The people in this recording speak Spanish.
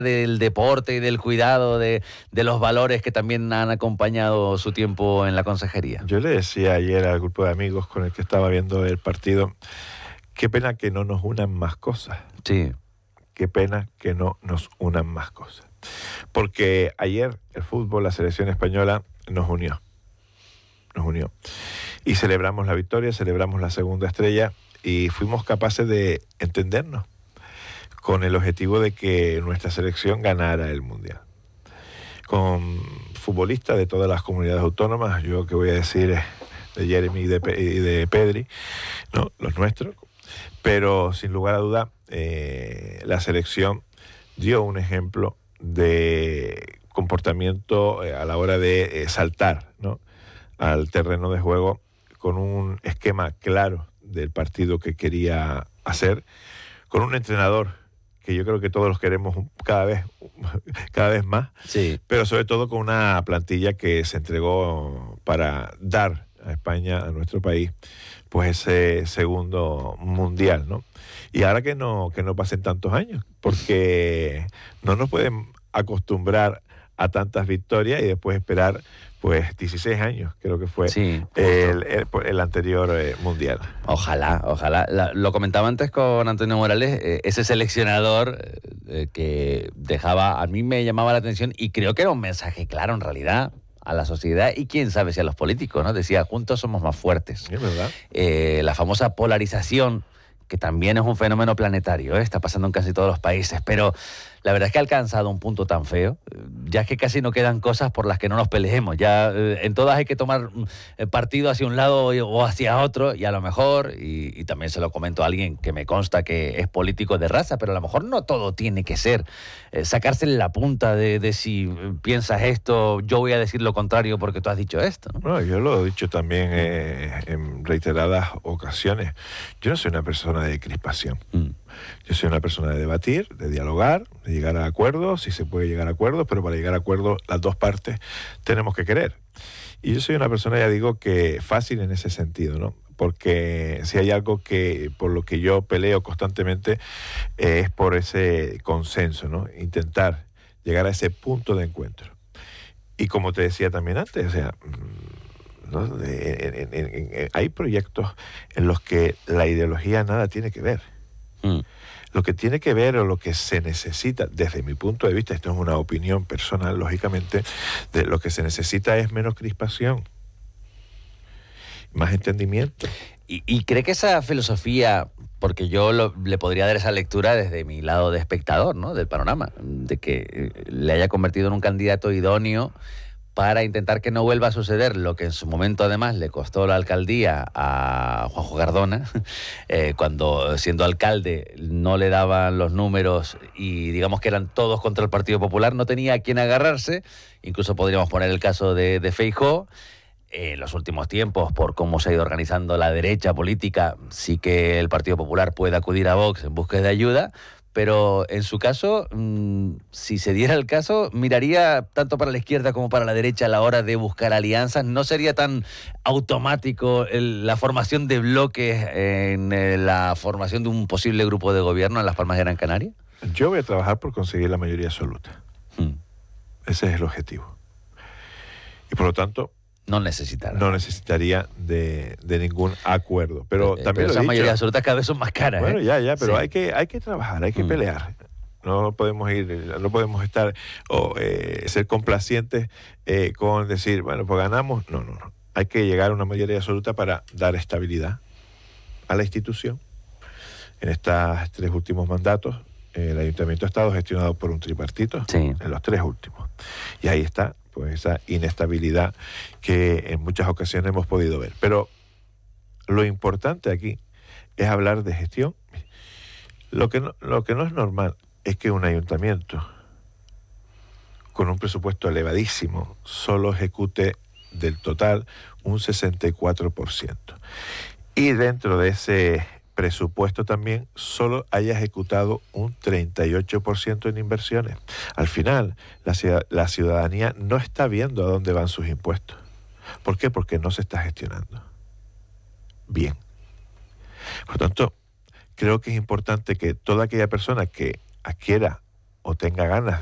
del deporte y del cuidado de los valores que también han acompañado su tiempo en la consejería. Yo le decía ayer al grupo de amigos con el que estaba viendo el partido, qué pena que no nos unan más cosas. Sí. Qué pena que no nos unan más cosas. Porque ayer el fútbol, la selección española, nos unió. Nos unió. Y celebramos la victoria, celebramos la segunda estrella y fuimos capaces de entendernos con el objetivo de que nuestra selección ganara el Mundial. Con futbolistas de todas las comunidades autónomas, yo que voy a decir de Jeremy y de Pedri, ¿no? Los nuestros, pero sin lugar a duda la selección dio un ejemplo de comportamiento a la hora de saltar, ¿no?, al terreno de juego con un esquema claro del partido que quería hacer, con un entrenador que yo creo que todos los queremos cada vez más, Sí. pero sobre todo con una plantilla que se entregó para dar a España, a nuestro país, pues ese segundo mundial, ¿no? Y ahora que no pasen tantos años, porque no nos pueden acostumbrar a tantas victorias y después esperar pues 16 años, creo que fue Sí, el anterior mundial. Ojalá. Lo comentaba antes con Antonio Morales, ese seleccionador que dejaba, a mí me llamaba la atención y creo que era un mensaje claro en realidad a la sociedad y quién sabe si a los políticos, ¿no? Decía, juntos somos más fuertes. Es verdad. La famosa polarización, que también es un fenómeno planetario, está pasando en casi todos los países, pero la verdad es que ha alcanzado un punto tan feo, ya es que casi no quedan cosas por las que no nos peleemos, ya en todas hay que tomar partido hacia un lado o hacia otro, y a lo mejor, y también se lo comento a alguien que me consta que es político de raza, pero a lo mejor no todo tiene que ser sacársele la punta de si piensas esto, yo voy a decir lo contrario porque tú has dicho esto, ¿no? Bueno, yo lo he dicho también en reiteradas ocasiones. Yo no soy una persona de crispación. Yo soy una persona de debatir, de dialogar, de llegar a acuerdos, si se puede llegar a acuerdos, pero para llegar a acuerdos las dos partes tenemos que querer. Y yo soy una persona, ya digo, que fácil en ese sentido, ¿no? Porque si hay algo que por lo que yo peleo constantemente es por ese consenso, ¿no? Intentar llegar a ese punto de encuentro. Y como te decía también antes, o sea, ¿no?, hay proyectos en los que la ideología nada tiene que ver. Lo que tiene que ver o lo que se necesita, desde mi punto de vista, esto es una opinión personal, lógicamente, de lo que se necesita es menos crispación, más entendimiento. ¿Y cree que esa filosofía, porque yo le podría dar esa lectura desde mi lado de espectador, ¿no?, del panorama, de que le haya convertido en un candidato idóneo para intentar que no vuelva a suceder lo que en su momento además le costó la alcaldía a Juanjo Cardona, cuando siendo alcalde no le daban los números y digamos que eran todos contra el Partido Popular, no tenía a quién agarrarse, incluso podríamos poner el caso de Feijóo. En los últimos tiempos, por cómo se ha ido organizando la derecha política, sí que el Partido Popular puede acudir a Vox en búsqueda de ayuda, pero en su caso, si se diera el caso, miraría tanto para la izquierda como para la derecha a la hora de buscar alianzas. ¿No sería tan automático la formación de bloques en la formación de un posible grupo de gobierno en Las Palmas de Gran Canaria? Yo voy a trabajar por conseguir la mayoría absoluta. Ese es el objetivo. Y por lo tanto, no necesitaría de ningún acuerdo. Pero también esas mayorías absolutas cada vez son más caras. Bueno, pero sí. hay que trabajar, hay que pelear. No podemos estar ser complacientes con decir, bueno, pues ganamos. No. Hay que llegar a una mayoría absoluta para dar estabilidad a la institución. En estos 3 últimos mandatos, el ayuntamiento ha estado gestionado por un tripartito, sí, en los 3 últimos. Y ahí está, pues, esa inestabilidad que en muchas ocasiones hemos podido ver. Pero lo importante aquí es hablar de gestión. Lo que no es normal es que un ayuntamiento con un presupuesto elevadísimo solo ejecute del total un 64%. Y dentro de ese presupuesto también solo haya ejecutado un 38% en inversiones. Al final, la ciudadanía no está viendo a dónde van sus impuestos. ¿Por qué? Porque no se está gestionando bien. Por lo tanto, creo que es importante que toda aquella persona que adquiera o tenga ganas